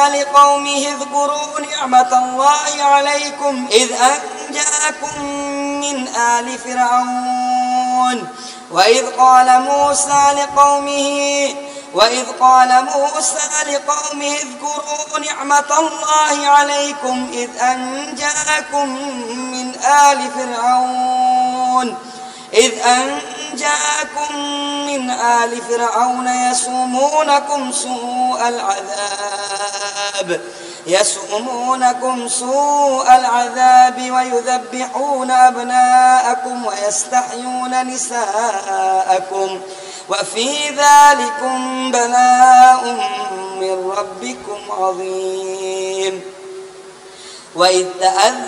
لقومه اذكروا نعمة الله عليكم إذ أنجاكم من آل فرعون وإذ قال موسى لقومه اذكروا نعمة الله عليكم إذ أنجاكم من آل فرعون يسومونكم سوء العذاب ويذبحون أبناءكم ويستحيون نساءكم وفي ذلكم بلاء من ربكم عظيم. وإذ